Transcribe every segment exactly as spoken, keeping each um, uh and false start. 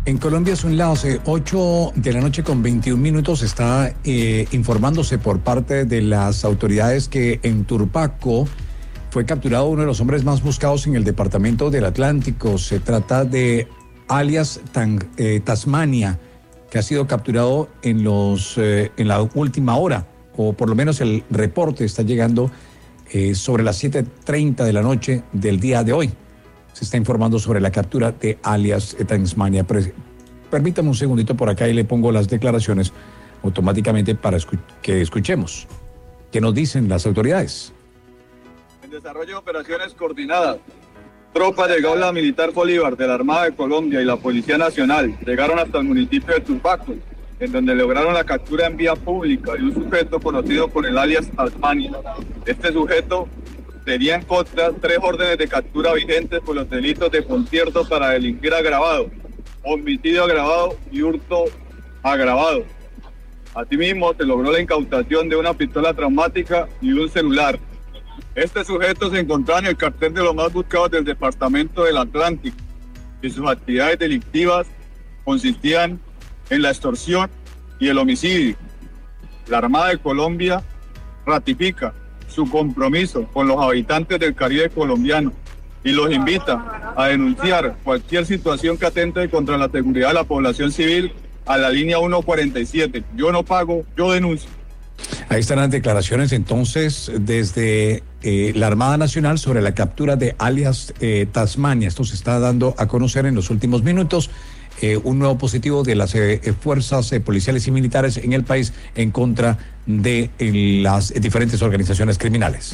En Colombia son las eh, ocho de la noche con veintiún minutos. Está eh, informándose por parte de las autoridades que en Turbaco fue capturado uno de los hombres más buscados en el departamento del Atlántico. Se trata de alias Tan, eh, Tasmania, que ha sido capturado en, los, eh, en la última hora, o por lo menos el reporte está llegando eh, sobre las siete treinta de la noche del día de hoy. Se está informando sobre la captura de alias Tasmania. Permítame un segundito por acá y le pongo las declaraciones automáticamente para escu- que escuchemos. ¿Qué nos dicen las autoridades? En desarrollo de operaciones coordinadas, tropas de Gaula Militar Bolívar de la Armada de Colombia y la Policía Nacional llegaron hasta el municipio de Turbaco, en donde lograron la captura en vía pública de un sujeto conocido por el alias Tasmania. Este sujeto tenía en contra tres órdenes de captura vigentes por los delitos de concierto para delinquir agravado, homicidio agravado y hurto agravado. Asimismo, se logró la incautación de una pistola traumática y un celular. Este sujeto se encontraba en el cartel de los más buscados del departamento del Atlántico y sus actividades delictivas consistían en la extorsión y el homicidio. La Armada de Colombia ratifica su compromiso con los habitantes del Caribe colombiano y los invita a denunciar cualquier situación que atente contra la seguridad de la población civil a la línea ciento cuarenta y siete. Yo no pago, yo denuncio. Ahí están las declaraciones entonces desde eh, la Armada Nacional sobre la captura de alias eh, Tasmania. Esto se está dando a conocer en los últimos minutos. Eh, un nuevo positivo de las eh, fuerzas eh, policiales y militares en el país en contra de eh, las diferentes organizaciones criminales.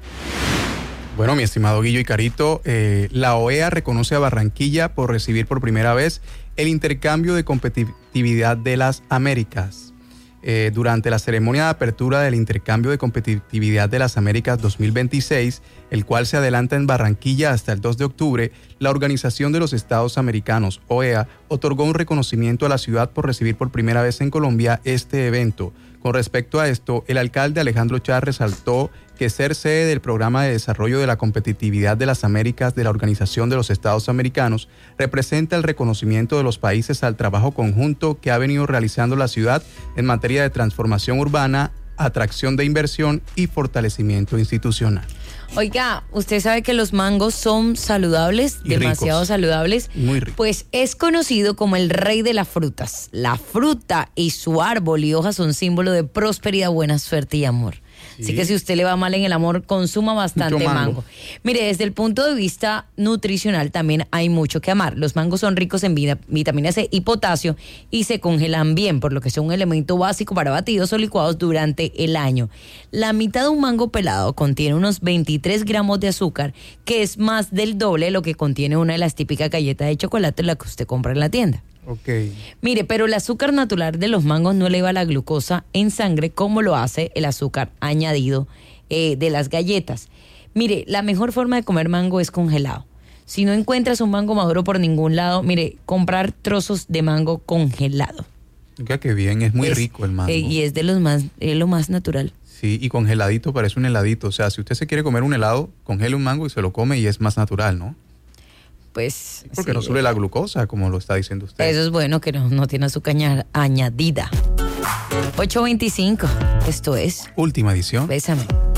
Bueno, mi estimado Guillo y Carito, eh, la O E A reconoce a Barranquilla por recibir por primera vez el intercambio de competitividad de las Américas. Eh, durante la ceremonia de apertura del intercambio de competitividad de las Américas dos mil veintiséis, el cual se adelanta en Barranquilla hasta el dos de octubre, la Organización de los Estados Americanos, O E A, otorgó un reconocimiento a la ciudad por recibir por primera vez en Colombia este evento. Con respecto a esto, el alcalde Alejandro Char resaltó que ser sede del Programa de Desarrollo de la Competitividad de las Américas de la Organización de los Estados Americanos representa el reconocimiento de los países al trabajo conjunto que ha venido realizando la ciudad en materia de transformación urbana, atracción de inversión y fortalecimiento institucional. Oiga, ¿usted sabe que los mangos son saludables? Y demasiado ricos. Saludables. Muy ricos. Pues es conocido como el rey de las frutas. La fruta y su árbol y hojas son símbolo de prosperidad, buena suerte y amor. Sí. Así que si usted le va mal en el amor, consuma bastante Mucho mango. mango. Mire, desde el punto de vista nutricional también hay mucho que amar. Los mangos son ricos en vita- vitamina C y potasio y se congelan bien, por lo que son un elemento básico para batidos o licuados durante el año. La mitad de un mango pelado contiene unos veintitrés gramos de azúcar, que es más del doble de lo que contiene una de las típicas galletas de chocolate, la que usted compra en la tienda. Ok. Mire, pero el azúcar natural de los mangos no eleva la glucosa en sangre como lo hace el azúcar añadido eh, de las galletas. Mire, la mejor forma de comer mango es congelado. Si no encuentras un mango maduro por ningún lado, mire, comprar trozos de mango congelado. Oiga, qué bien, es muy Es, rico el mango. eh, y es de los más, es lo más natural. Sí, y congeladito parece un heladito. O sea, si usted se quiere comer un helado, congele un mango y se lo come y es más natural, ¿no? Pues Porque sí, no sube la glucosa, como lo está diciendo usted. eso es bueno, que no, no tiene azúcar aña- añadida. ocho veinticinco, esto es Última edición. Bésame.